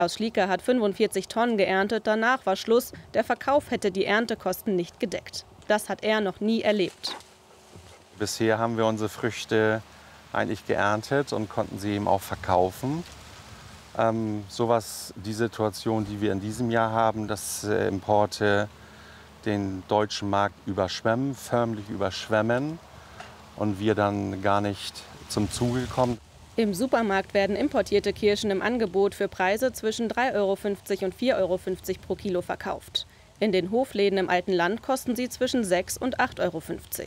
Klaus Schlieker hat 45 Tonnen geerntet, danach war Schluss. Der Verkauf hätte die Erntekosten nicht gedeckt. Das hat er noch nie erlebt. Bisher haben wir unsere Früchte eigentlich geerntet und konnten sie eben auch verkaufen. Die Situation, die wir in diesem Jahr haben, dass Importe den deutschen Markt überschwemmen, förmlich überschwemmen und wir dann gar nicht zum Zuge kommen. Im Supermarkt werden importierte Kirschen im Angebot für Preise zwischen 3,50 € und 4,50 € pro Kilo verkauft. In den Hofläden im alten Land kosten sie zwischen 6 und 8,50 €.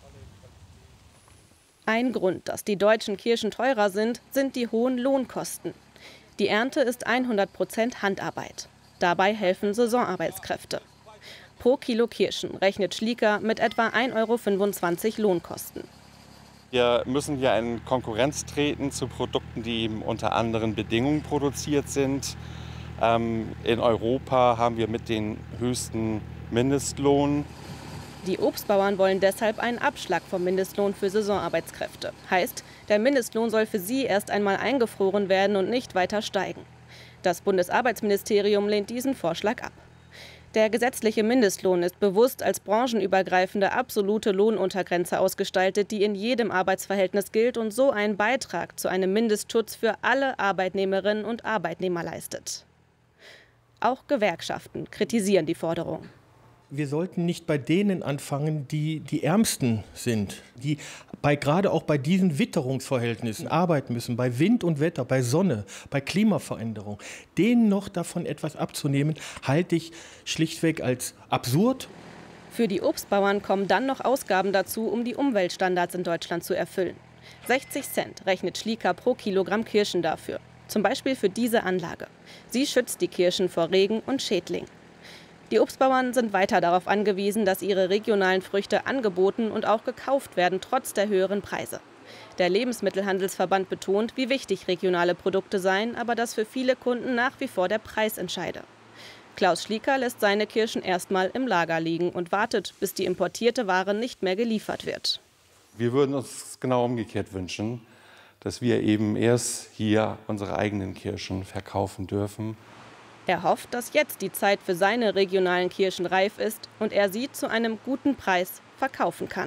Ein Grund, dass die deutschen Kirschen teurer sind die hohen Lohnkosten. Die Ernte ist 100% Handarbeit. Dabei helfen Saisonarbeitskräfte. Pro Kilo Kirschen rechnet Schlieker mit etwa 1,25 € Lohnkosten. Wir müssen hier in Konkurrenz treten zu Produkten, die eben unter anderen Bedingungen produziert sind. In Europa haben wir mit den höchsten Mindestlohn. Die Obstbauern wollen deshalb einen Abschlag vom Mindestlohn für Saisonarbeitskräfte. Heißt, der Mindestlohn soll für sie erst einmal eingefroren werden und nicht weiter steigen. Das Bundesarbeitsministerium lehnt diesen Vorschlag ab. Der gesetzliche Mindestlohn ist bewusst als branchenübergreifende absolute Lohnuntergrenze ausgestaltet, die in jedem Arbeitsverhältnis gilt und so einen Beitrag zu einem Mindestschutz für alle Arbeitnehmerinnen und Arbeitnehmer leistet. Auch Gewerkschaften kritisieren die Forderung. Wir sollten nicht bei denen anfangen, die die Ärmsten sind, die gerade auch bei diesen Witterungsverhältnissen arbeiten müssen, bei Wind und Wetter, bei Sonne, bei Klimaveränderung. Denen noch davon etwas abzunehmen, halte ich schlichtweg als absurd. Für die Obstbauern kommen dann noch Ausgaben dazu, um die Umweltstandards in Deutschland zu erfüllen. 60 Cent rechnet Schlieker pro Kilogramm Kirschen dafür. Zum Beispiel für diese Anlage. Sie schützt die Kirschen vor Regen und Schädling. Die Obstbauern sind weiter darauf angewiesen, dass ihre regionalen Früchte angeboten und auch gekauft werden, trotz der höheren Preise. Der Lebensmittelhandelsverband betont, wie wichtig regionale Produkte seien, aber dass für viele Kunden nach wie vor der Preis entscheide. Klaus Schlieker lässt seine Kirschen erstmal im Lager liegen und wartet, bis die importierte Ware nicht mehr geliefert wird. Wir würden uns genau umgekehrt wünschen, dass wir eben erst hier unsere eigenen Kirschen verkaufen dürfen. Er hofft, dass jetzt die Zeit für seine regionalen Kirschen reif ist und er sie zu einem guten Preis verkaufen kann.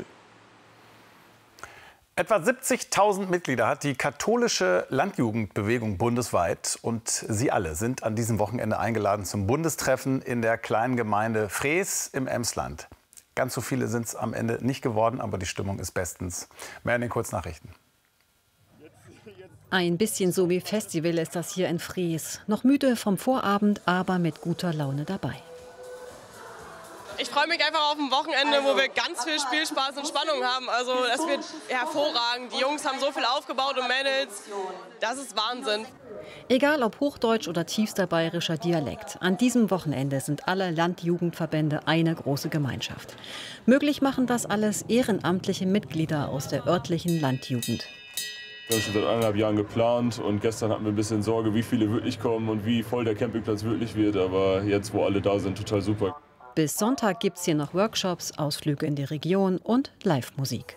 Etwa 70.000 Mitglieder hat die katholische Landjugendbewegung bundesweit. Und sie alle sind an diesem Wochenende eingeladen zum Bundestreffen in der kleinen Gemeinde Frees im Emsland. Ganz so viele sind es am Ende nicht geworden, aber die Stimmung ist bestens. Mehr in den Kurznachrichten. Ein bisschen so wie Festival ist das hier in Frees. Noch müde vom Vorabend, aber mit guter Laune dabei. Ich freue mich einfach auf ein Wochenende, wo wir ganz viel Spielspaß und Spannung haben. Also das wird hervorragend. Die Jungs haben so viel aufgebaut und Mädels. Das ist Wahnsinn. Egal ob Hochdeutsch oder tiefster bayerischer Dialekt, an diesem Wochenende sind alle Landjugendverbände eine große Gemeinschaft. Möglich machen das alles ehrenamtliche Mitglieder aus der örtlichen Landjugend. Wir haben schon seit 1,5 Jahren geplant und gestern hatten wir ein bisschen Sorge, wie viele wirklich kommen und wie voll der Campingplatz wirklich wird. Aber jetzt, wo alle da sind, total super. Bis Sonntag gibt es hier noch Workshops, Ausflüge in die Region und Live-Musik.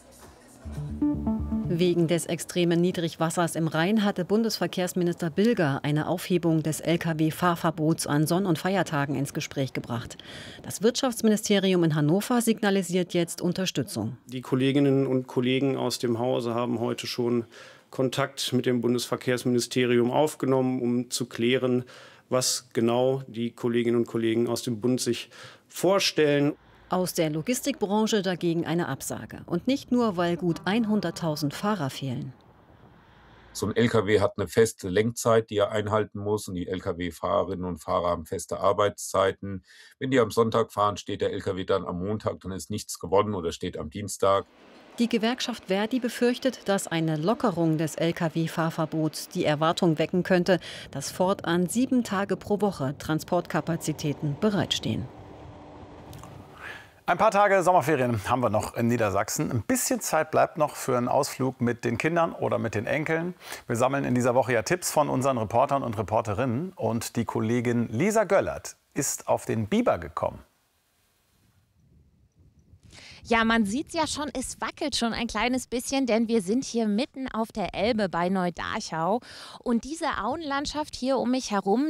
Wegen des extremen Niedrigwassers im Rhein hatte Bundesverkehrsminister Bilger eine Aufhebung des Lkw-Fahrverbots an Sonn- und Feiertagen ins Gespräch gebracht. Das Wirtschaftsministerium in Hannover signalisiert jetzt Unterstützung. Die Kolleginnen und Kollegen aus dem Hause haben heute schon Kontakt mit dem Bundesverkehrsministerium aufgenommen, um zu klären, was genau die Kolleginnen und Kollegen aus dem Bund sich vorstellen. Aus der Logistikbranche dagegen eine Absage. Und nicht nur, weil gut 100.000 Fahrer fehlen. So ein LKW hat eine feste Lenkzeit, die er einhalten muss. Und die LKW-Fahrerinnen und Fahrer haben feste Arbeitszeiten. Wenn die am Sonntag fahren, steht der LKW dann am Montag, dann ist nichts gewonnen oder steht am Dienstag. Die Gewerkschaft Verdi befürchtet, dass eine Lockerung des Lkw-Fahrverbots die Erwartung wecken könnte, dass fortan 7 Tage pro Woche Transportkapazitäten bereitstehen. Ein paar Tage Sommerferien haben wir noch in Niedersachsen. Ein bisschen Zeit bleibt noch für einen Ausflug mit den Kindern oder mit den Enkeln. Wir sammeln in dieser Woche ja Tipps von unseren Reportern und Reporterinnen. Und die Kollegin Lisa Göllert ist auf den Biber gekommen. Ja, man sieht es ja schon, es wackelt schon ein kleines bisschen, denn wir sind hier mitten auf der Elbe bei Neudarchau. Und diese Auenlandschaft hier um mich herum,